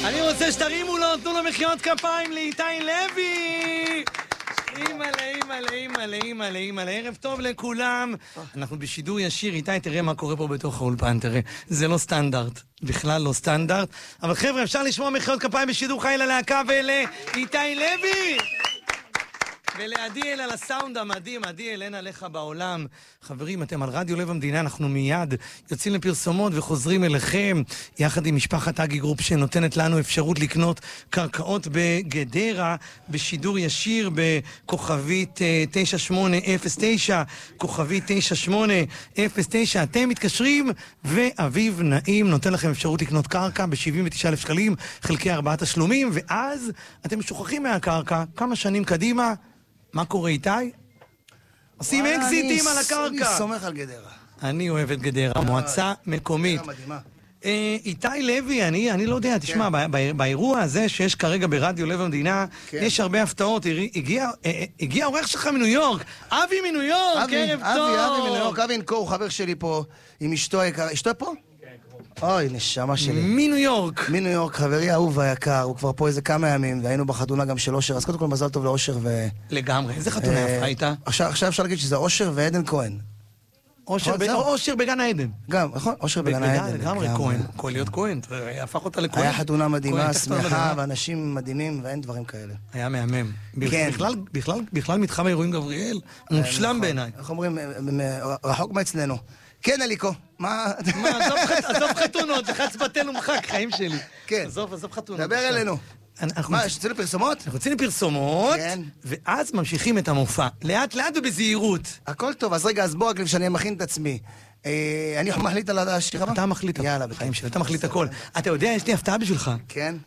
אני רוצה שתרימו לו, תנו לו מחיאות כפיים לאיתי לוי. אימא'לה, ערב טוב לכולם. אנחנו בשידור ישיר. איתי, תראה מה קורה פה בתוך האולפן, תראה. זה לא סטנדרט, בכלל לא סטנדרט. אבל חבר'ה, אפשר לשמוע מחיאות כפיים בשידור חי ללהקה ולאיתי לוי. ולעדי אל על הסאונד המדהים, עדי אל אין עליך בעולם. חברים, אתם על רדיו לב המדינה, אנחנו מיד יוצאים לפרסומות וחוזרים אליכם, יחד עם משפחת אגי גרופ שנותנת לנו אפשרות לקנות קרקעות בגדרה, בשידור ישיר, בכוכבית 9809, כוכבית 9809. אתם מתקשרים, ואביב נעים נותן לכם אפשרות לקנות קרקע ב-79,000 שקלים, חלקי 4 תשלומים, ואז אתם משוחחים מהקרקע, כמה שנים קדימה, מה קורה איתי? עושים אקזיטים על הקרקע. אני סומך על גדרה. אני אוהב את גדרה, מועצה מקומית. איתי לוי, אני לא יודע, תשמע, באירוע הזה שיש כרגע ברדיו לב המדינה, יש הרבה הפתעות. הגיע אורח שלך מניו יורק, אבי מניו יורק, ערב טוב. אבי מניו יורק, אבי נקו, הוא חבר שלי פה עם אשתו היקרה. אשתו פה? אוי, נשמה שלי. מניו יורק. מניו יורק, חברי האהוב היקר, הוא כבר פה איזה כמה ימים, והיינו בחתונה גם של אושר, אז קודם כל מזל טוב לאושר לגמרי, איזה חתונה יפה הייתה? עכשיו אפשר להגיד שזה אושר ועדן כהן. אושר בגן העדן. גם, נכון? אושר בגן העדן. לגמרי, כהן. כל להיות כהן, הפך אותה לכהן. היה חתונה מדהימה, שמחה, ואנשים מדהימים, ואין דברים כאלה. היה מהמם. כן. בכלל מתחם האירועים גבריאל, מושלם בעיניי. איך אומרים, רחוק מאצלנו. כן, אליקו, מה? עזוב חתונות, לחץ בטל ומחק, חיים שלי. כן. עזוב חתונות. דבר אלינו. מה, יוצאים לפרסומות? אנחנו יוצאים לפרסומות, ואז ממשיכים את המופע. לאט לאט ובזהירות. הכל טוב, אז רגע, אז בוא רק שאני מכין את עצמי. אני מחליט על השיר הבא? אתה מחליט. יאללה, בחיים שלי, אתה מחליט הכל. אתה יודע, יש לי הפתעה בשבילך. כן?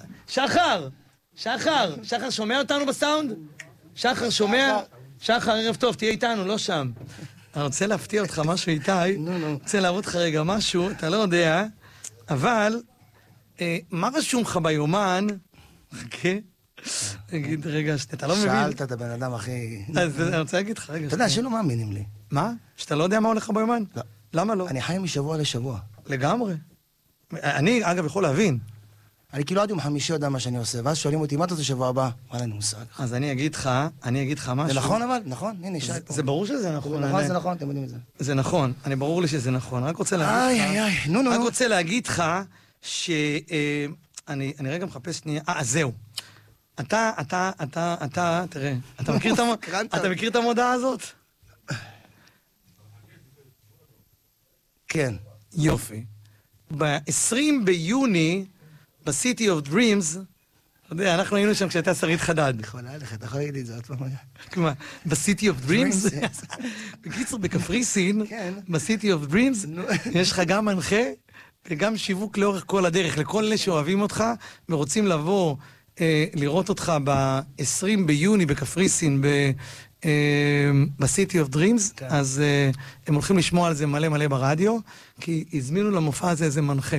שחר, שומע אותנו בסאונד? שחר, שומע? שחר, ערב טוב, תהיה איתנו, לא שם. אני רוצה להפתיע אותך משהו, איתי. רוצה להראות לך רגע משהו, אתה לא יודע, אבל מה רשום לך ביומן? חכה. תגיד, רגע, אתה לא מבין? שאלת את הבן אדם הכי... אז אני רוצה להגיד לך, רגע. אתה יודע, שלא מאמינים לי. מה? שאתה לא יודע מה הולך לך ביומן? לא. למה לא? אני חי משבוע לשבוע. לגמרי. אני, אגב, יכול להבין. אני כאילו עד יום חמישי יודע מה שאני עושה, ואז שואלים אותי, מה אתה עושה שבוע הבא? מה אין מושג. אז אני אגיד לך משהו. זה נכון אבל? נכון? הנה, שאל פה. זה ברור שזה נכון. נכון, זה נכון, אתם יודעים את זה. זה נכון, ברור לי שזה נכון. רק רוצה להגיד לך... רק רוצה להגיד לך אני רגע מחפש שנייה... זהו. אתה, תראה, אתה מכיר את המודעה הזאת? כן. יופי. ב-20 ביוני, ב-City of Dreams, אתה יודע, אנחנו היינו שם כשהייתה שרית חדד. יכולה לך, אתה יכול להגיד לי את זה עוד פעם. כלומר, ב-City of Dreams, בקיצור, בקפריסין, ב-City of Dreams, יש לך גם מנחה וגם שיווק לאורך כל הדרך. לכל אלה שאוהבים אותך ורוצים לבוא לראות אותך ב-20 ביוני בקפריסין, ב-City of Dreams, אז הם הולכים לשמוע על זה מלא מלא ברדיו, כי הזמינו למופע הזה איזה מנחה.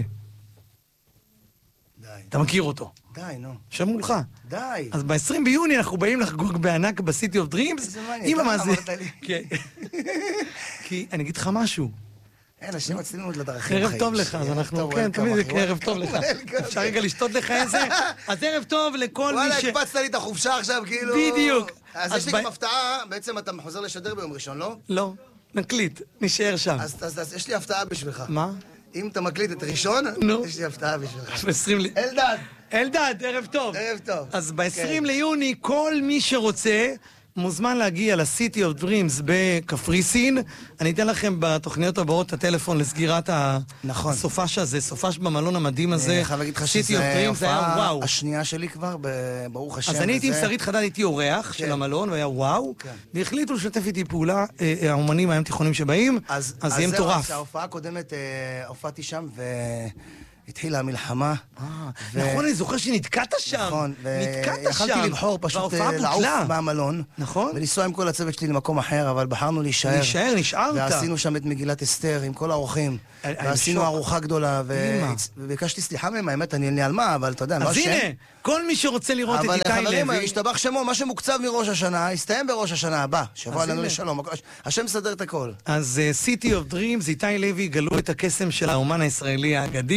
די. אתה מכיר אותו. די, נו. שמעו לך. די. אז ב-20 ביוני אנחנו באים לחגוג בענק ב-City of Dreams. איזה מעניין, אתה אמרת לי. כן. כי אני אגיד לך משהו. אין, אנשים מצלינו עוד לדרכים. ערב טוב לך, אז אנחנו, כן, תמיד זה ערב טוב לך. אפשר רגע לשתות לך איזה? אז ערב טוב לכל מי ש... וואלה, הקפצת לי את החופשה עכשיו, כאילו... בדיוק. אז יש לי גם הפתעה, בעצם אתה חוזר לשדר ביום ראשון, לא? לא, נקליט, נשאר שם. אז יש לי הפתעה בשבילך. מה? אם אתה מקליט את ראשון, יש לי הפתעה בשבילך. אלדד, ערב טוב. ערב טוב. אז ב-20 ליוני, כל מי שרוצה... מוזמן להגיע ל-City of Dreams בקפריסין. אני אתן לכם בתוכניות הבאות את הטלפון לסגירת הסופש הזה, סופש במלון המדהים הזה. אני חייב להגיד לך שזה ההופעה השנייה שלי כבר, ברוך השם. אז אני הייתי עם שרית חדד, הייתי אורח של המלון, והיה וואו, והחליטו לשתף איתי פעולה, האומנים הים תיכונים שבאים, אז יהיה מטורף. ההופעה הקודמת, הופעתי שם התחילה המלחמה. נכון, אני זוכר שנתקעת שם. נכון, ויכלתי לבחור פשוט לעוף מהמלון. נכון. ולנסוע עם כל הצוות שלי למקום אחר, אבל בחרנו להישאר. נשארת. ועשינו שם את מגילת אסתר עם כל האורחים. ועשינו ארוחה גדולה, וביקשתי סליחה מהם, האמת, אני על מה, אבל אתה יודע, לא אז הנה, כל מי שרוצה לראות את איתי לוי... אבל חברים, השתבח שמו, מה שמוקצב מראש השנה, יסתיים בראש השנה הבא. שבוע עלינו לשלום. השם מסדר את הכל. אז City of Dreams, איתי לוי, גלו את הקסם של האומן הישראלי האגדי,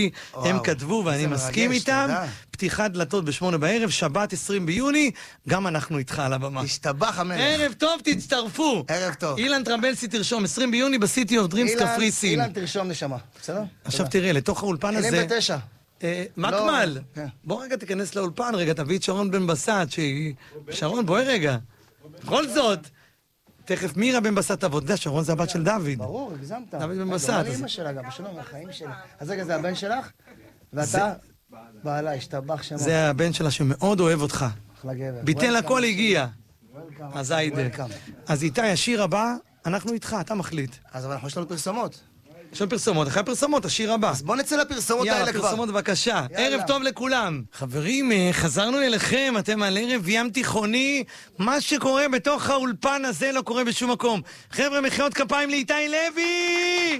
הם כתבו ואני מסכים איתם. פתיחת דלתות ב8 בערב, שבת 20 ביוני, גם אנחנו איתך על הבמה. תשתבח המלך. ערב טוב, תצטרפו. ערב טוב. אילן טרמבלסי תרשום, 20 ביוני בסיטי אוף דרימס קפריסין. אילן תרשום נשמה, בסדר? עכשיו תראה, לתוך האולפן הזה... אלים ב9. מקמל, בוא רגע תיכנס לאולפן, רגע תביא את שרון בן בסט, שהיא... שרון, בואי רגע. בכל זאת, תכף מירה בן בסט תבוא, אתה יודע, שרון זה הבת של דוד. ברור, הגזמת. דוד בן בסט. אני אמא שלה גם, בשלום, החיים שלה. אז רגע, זה הבן שלך? ואתה? בעלה, השתבח שמו. זה הבן שלה שמאוד אוהב אותך. אחלה גבר. ביטל הכל הגיע. אז היידה. אז איתי, השיר הבא, אנחנו איתך, אתה מחליט. אז אבל יש לנו פרסומות. יש לנו פרסומות, אחרי הפרסומות, השיר הבא. אז בוא נצא לפרסומות האלה כבר. יאללה, פרסומות בבקשה. ערב טוב לכולם. חברים, חזרנו אליכם, אתם על ערב ים תיכוני. מה שקורה בתוך האולפן הזה לא קורה בשום מקום. חבר'ה, מחיאות כפיים לאיתי לוי!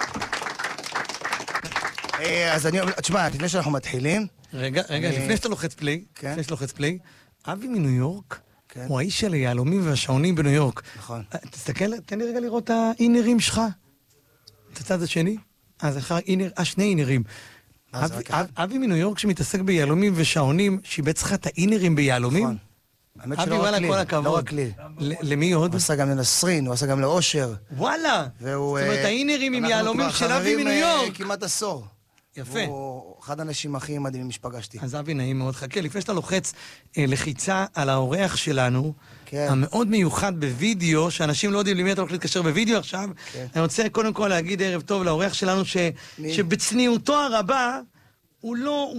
אז תשמע, לפני שאנחנו מתחילים... רגע, לפני שאתה לוחץ פליי, אבי מניו יורק, הוא האיש של היהלומים והשעונים בניו יורק. נכון. תסתכל, תן לי רגע לראות את האינרים שלך. את הצד השני? אז שני אינרים. אבי מניו יורק שמתעסק ביהלומים ושעונים, שיבץ לך את האינרים ביהלומים? נכון. האמת אבי, וואלה, כל הכבוד. לא רק לי. למי עוד? הוא עשה גם לנסרין, הוא עשה גם לאושר. וואלה! זאת אומרת, האינרים עם יהלומים של אבי מניו יורק. אנחנו כבר חברים כמעט עשור. יפה. הוא אחד האנשים הכי מדהימים שפגשתי. אז אבי, נעים מאוד. חכה, לפני שאתה לוחץ לחיצה על האורח שלנו, המאוד מיוחד בווידאו, שאנשים לא יודעים למי אתה הולך להתקשר בווידאו עכשיו, אני רוצה קודם כל להגיד ערב טוב לאורח שלנו, שבצניעותו הרבה, הוא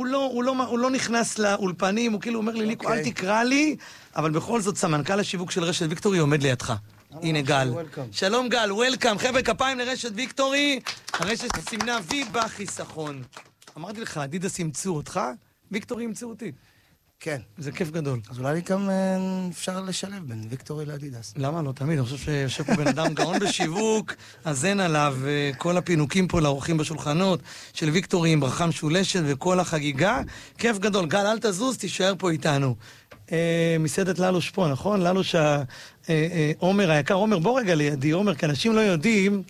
לא נכנס לאולפנים, הוא כאילו אומר לי, ליקו, אל תקרא לי, אבל בכל זאת, סמנכ"ל השיווק של רשת ויקטורי עומד לידך. הנה גל. שלום גל, וולקאם. חבר'ה, כפיים לרשת ויקטורי. הרשת סימנה וי בחיסכון. אמרתי לך, אדידס ימצאו אותך, ויקטורי ימצאו אותי. כן. זה כיף גדול. אז אולי גם אפשר לשלב בין ויקטורי לאדידס. למה לא? תמיד. אני חושב שיושב פה בן אדם גאון בשיווק, אז אין עליו כל הפינוקים פה לאורחים בשולחנות של ויקטורי עם ברכה משולשת וכל החגיגה. כיף גדול. גל, אל תזוז, תישאר פה איתנו. מסעדת ללוש פה, נכון? ללוש עומר היקר. עומר, בוא רגע לידי, עומר, כי אנשים לא יודעים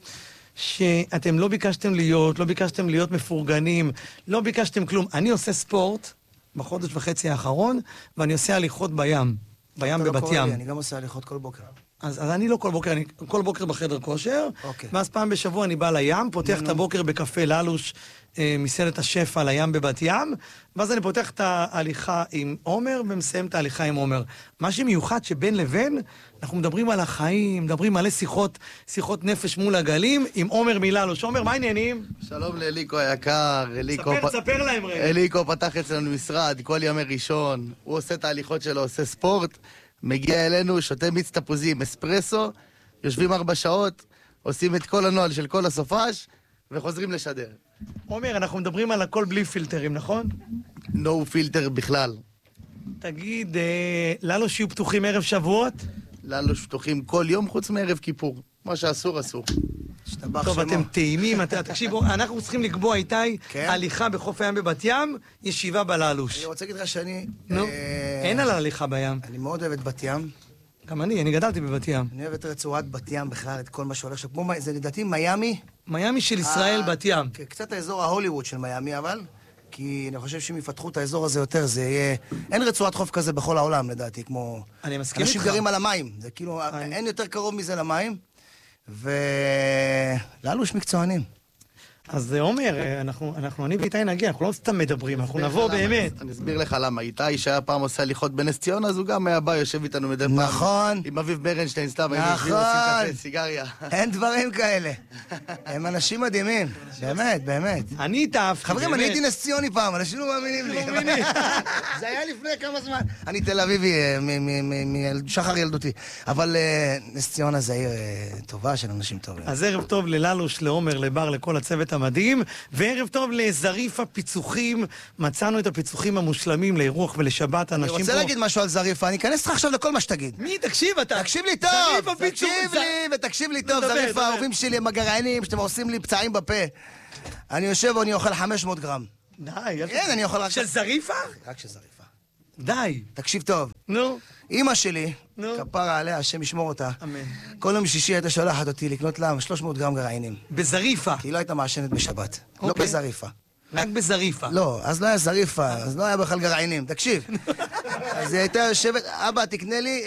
שאתם לא ביקשתם להיות מפורגנים, לא ביקשתם כלום. אני עושה ספורט בחודש וחצי האחרון, ואני עושה הליכות בים בבת ים. אני גם עושה הליכות כל בוקר. אז אני לא כל בוקר, אני כל בוקר בחדר כושר, ואז פעם בשבוע אני בא לים, פותח את הבוקר בקפה ללוש, מסעדת השפע על הים בבת ים, ואז אני פותח את ההליכה עם עומר, ומסיים את ההליכה עם עומר. מה שמיוחד שבין לבין, אנחנו מדברים על החיים, מדברים מלא שיחות נפש מול הגלים, עם עומר מללוש. עומר, מה העניינים? שלום לאליקו היקר, ספר להם רגע. אליקו פתח אצלנו משרד, כל ימי ראשון, הוא עושה את ההליכות שלו, עושה ספורט, מגיע אלינו, שותה מיץ תפוזים, אספרסו, יושבים 4 שעות, עושים את כל הנוהל של כל הסופש, וחוזרים לשדר. עומר, אנחנו מדברים על הכל בלי פילטרים, נכון? No filter בכלל. תגיד, ללוש יהיו פתוחים ערב שבועות? ללוש פתוחים כל יום חוץ מערב כיפור. מה שאסור, אסור. טוב, אתם טעימים, תקשיבו, אנחנו צריכים לקבוע איתי הליכה בחוף הים בבת ים, ישיבה בללוש. אני רוצה להגיד לך שאני... נו, אין על ההליכה בים. אני מאוד אוהב את בת ים. גם אני גדלתי בבת ים. אני אוהב את רצועת בת ים בכלל, את כל מה שהולך שם. זה לדעתי מיאמי. מיאמי של ישראל בת ים. קצת האזור ההוליווד של מיאמי, אבל... כי אני חושב שאם יפתחו את האזור הזה יותר, זה יהיה... אין רצועת חוף כזה בכל העולם, לדעתי, כמו... אני מסכים איתך. אנשים גרים על המים. זה כאילו, אין יותר קרוב מזה למים. וללוש מקצוענים. אז עומר, אני ואיתי נגיע, אנחנו לא סתם מדברים, אנחנו נבוא באמת. אני אסביר לך למה. איתי שהיה פעם עושה הליכות בנס ציונה, אז הוא גם היה בא, יושב איתנו מדי פעם. נכון. עם אביב ברנשטיין, סתם, היינו יושבים, עושים קפה, סיגריה. אין דברים כאלה. הם אנשים מדהימים. באמת, באמת. אני התאהבתי. חברים, אני הייתי נס ציוני פעם, אנשים לא מאמינים לי. זה היה לפני כמה זמן. אני תל אביבי, משחר ילדותי. אבל נס ציונה זה עיר טובה של אנשים טובים. אז ערב טוב לללוש, לעומר, לבר, לכל הצוות המדהים, וערב טוב לזריף הפיצוחים. מצאנו את הפיצוחים המושלמים לאירוח ולשבת. אני רוצה להגיד משהו על זריפה, אני אכנס לך עכשיו לכל מה שתגיד. מי? תקשיב אתה. תקשיב לי טוב. תקשיב לי טוב, זריפה, האהובים שלי, הם הגרעינים, שאתם עושים לי פצעים בפה. אני יושב ואני אוכל 500 גרם. די. כן, אני אוכל רק... של זריפה? רק של זריפה. די. תקשיב טוב. נו. אמא שלי, כפרה עליה, השם ישמור אותה. אמן. כל יום שישי הייתה שולחת אותי לקנות לה 300 גרם גרעינים. בזריפה. כי היא לא הייתה מעשנת בשבת. לא בזריפה. רק בזריפה. לא, אז לא היה זריפה, אז לא היה בכלל גרעינים. תקשיב. אז היא הייתה יושבת, אבא, תקנה לי